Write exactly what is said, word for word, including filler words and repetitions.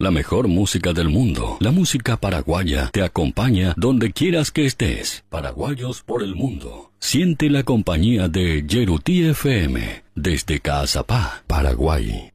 La mejor música del mundo, la música paraguaya, te acompaña donde quieras que estés. Paraguayos por el mundo. Siente la compañía de Yeruti F M desde Caazapá, Paraguay.